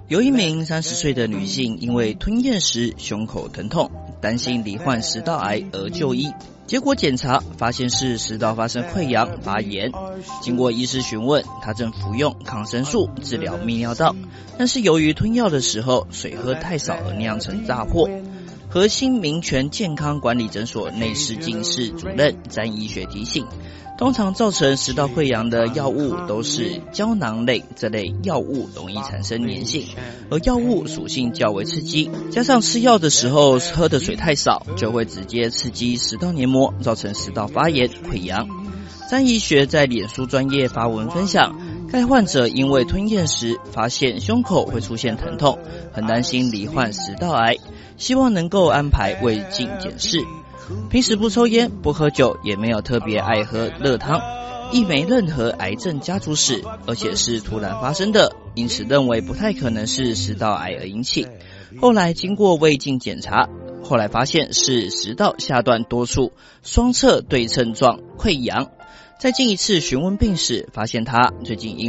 有一名30岁的女性，因为吞咽时胸口疼痛，担心罹患食道癌而就医。结果检查发现是食道发生溃疡发炎。经过医师询问，她正服用抗生素治疗泌尿道，但是由于吞药的时候水喝太少而酿成大祸。核心民权健康管理诊所内视镜室主任詹医学提醒，通常造成食道溃疡的药物都是胶囊类，这类药物容易产生粘性，而药物属性较为刺激，加上吃药的时候喝的水太少，就会直接刺激食道黏膜，造成食道发炎溃疡。詹医学在脸书专页发文分享，该患者因为吞咽时发现胸口会出现疼痛，很担心罹患食道癌，希望能够安排胃镜检视。平时不抽烟不喝酒，也没有特别爱喝热汤，亦没任何癌症家族史，而且是突然发生的，因此认为不太可能是食道癌而引起。后来经过胃镜检查，后来发现是食道下段多处双侧对称状溃疡。再进一次询问病史，发现他最近因